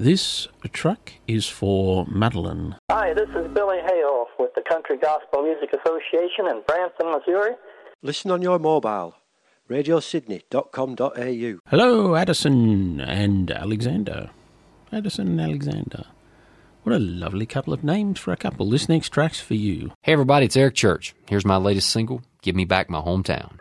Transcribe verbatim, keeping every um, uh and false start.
this track is for Madeline. Hi, this is Billy Hale with the Country Gospel Music Association in Branson, Missouri. Listen on your mobile, radio sydney dot com dot a u. Hello, Addison and Alexander. Addison and Alexander. What a lovely couple of names for a couple. This next track's for you. Hey everybody, it's Eric Church. Here's my latest single, Give Me Back My Hometown.